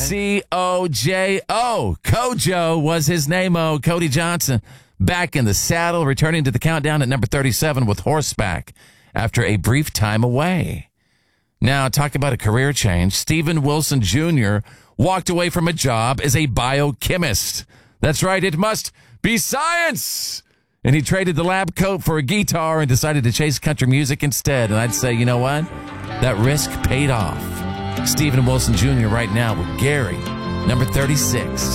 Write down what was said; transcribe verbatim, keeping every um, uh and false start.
C O J O. Kojo was his name-o. Cody Johnson back in the saddle, returning to the countdown at number thirty-seven with Horseback after a brief time away. Now, talk about a career change. Steven Wilson Junior walked away from a job as a biochemist. That's right, it must be science! And he traded the lab coat for a guitar and decided to chase country music instead. And I'd say, you know what? That risk paid off. Steven Wilson Junior right now with Gary, number thirty-six.